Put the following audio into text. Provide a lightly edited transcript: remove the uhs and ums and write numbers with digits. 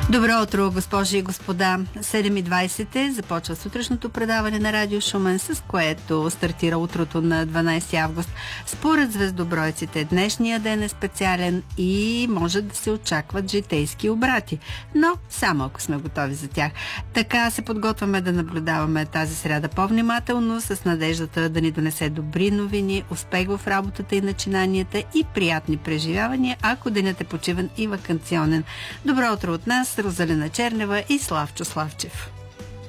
Добро утро, госпожи и господа. 7:20 започва сутрешното предаване на Радио Шумен, с което стартира утрото на 12 август. Според звездобройците, днешния ден е специален и може да се очакват житейски обрати, но само ако сме готови за тях. Така се подготвяме да наблюдаваме тази сряда по-внимателно, с надеждата да ни донесе добри новини, успех в работата и начинанията и приятни преживявания, ако денят е почивен и ваканционен. Добро утро от нас, Розалина Чернева и Славчо Славчев.